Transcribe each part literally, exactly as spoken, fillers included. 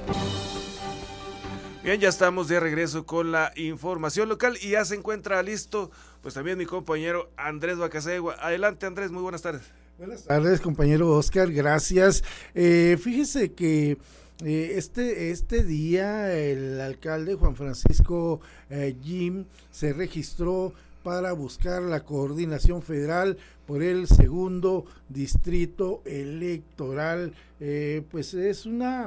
Bien, ya estamos de regreso con la información local y ya se encuentra listo, pues también mi compañero Andrés Bacasegua. Adelante, Andrés, muy buenas tardes. Buenas tardes, compañero Oscar, gracias. Eh, fíjese que eh, este, este día el alcalde Juan Francisco eh, Jim se registró para buscar la coordinación federal por el segundo distrito electoral. Eh, pues es una...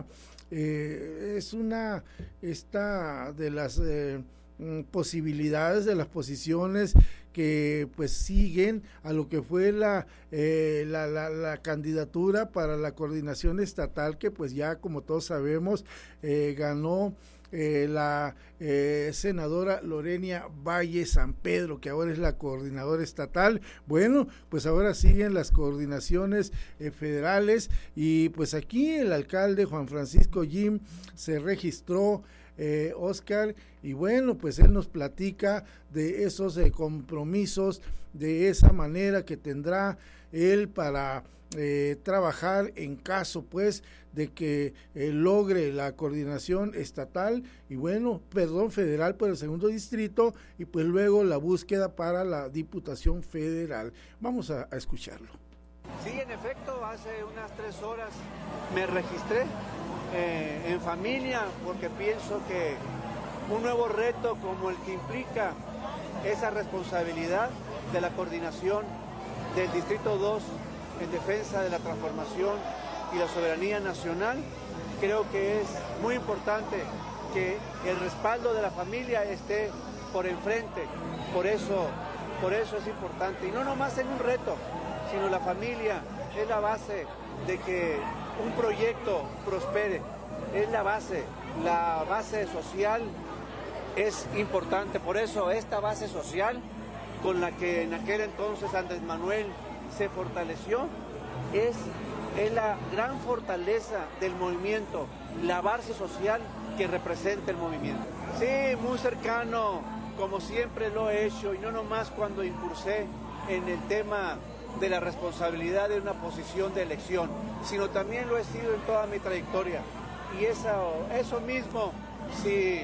Eh, es una esta de las eh, posibilidades, de las posiciones que pues siguen a lo que fue la, eh, la, la, la candidatura para la coordinación estatal, que pues ya como todos sabemos eh, ganó Eh, la eh, senadora Lorenia Valle San Pedro, que ahora es la coordinadora estatal. Bueno, pues ahora siguen las coordinaciones eh, federales y pues aquí el alcalde Juan Francisco Jim se registró, eh, Oscar, y bueno, pues él nos platica de esos eh, compromisos, de esa manera que tendrá él para eh, trabajar en caso pues de que eh, logre la coordinación estatal y bueno, perdón, federal por el segundo distrito y pues luego la búsqueda para la diputación federal. Vamos a, a escucharlo. Sí, en efecto, hace unas tres horas me registré eh, en familia porque pienso que un nuevo reto como el que implica esa responsabilidad de la coordinación del Distrito dos en defensa de la transformación y la soberanía nacional, creo que es muy importante que el respaldo de la familia esté por enfrente, por eso, por eso es importante, y no nomás en un reto, sino la familia es la base de que un proyecto prospere, es la base, la base social es importante, por eso esta base social con la que en aquel entonces Andrés Manuel se fortaleció, es, es la gran fortaleza del movimiento, la base social que representa el movimiento. Sí, muy cercano, como siempre lo he hecho, y no nomás cuando incursé en el tema de la responsabilidad de una posición de elección, sino también lo he sido en toda mi trayectoria. Y eso, eso mismo, si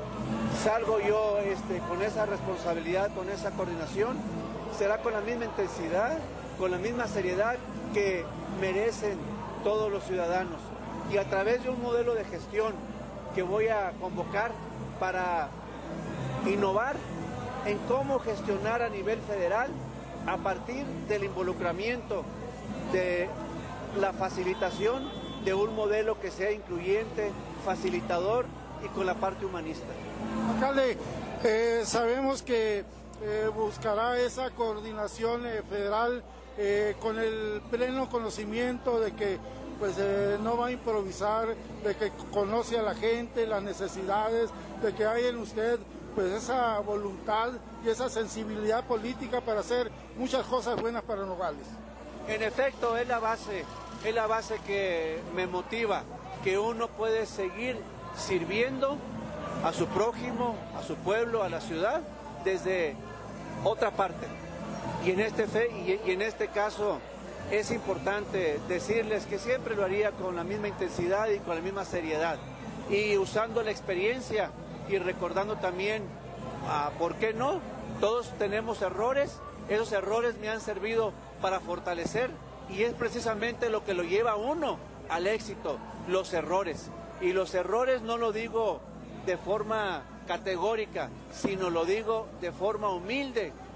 salgo yo este, con esa responsabilidad, con esa coordinación, será con la misma intensidad, con la misma seriedad que merecen todos los ciudadanos. Y a través de un modelo de gestión que voy a convocar para innovar en cómo gestionar a nivel federal a partir del involucramiento, de la facilitación de un modelo que sea incluyente, facilitador y con la parte humanista. Alcalde, eh, sabemos que eh, buscará esa coordinación eh, federal eh, con el pleno conocimiento de que pues eh, no va a improvisar, de que conoce a la gente, las necesidades, de que hay en usted pues esa voluntad y esa sensibilidad política para hacer muchas cosas buenas para Nogales. En efecto, es la base, es la base que me motiva, que uno puede seguir sirviendo a su prójimo, a su pueblo, a la ciudad, desde otra parte. Y en este, fe, y, y en este caso es importante decirles que siempre lo haría con la misma intensidad y con la misma seriedad. Y usando la experiencia y recordando también, ah, ¿por qué no? Todos tenemos errores, esos errores me han servido para fortalecer y es precisamente lo que lo lleva a uno al éxito, los errores. Y los errores no lo digo de forma categórica, sino lo digo de forma humilde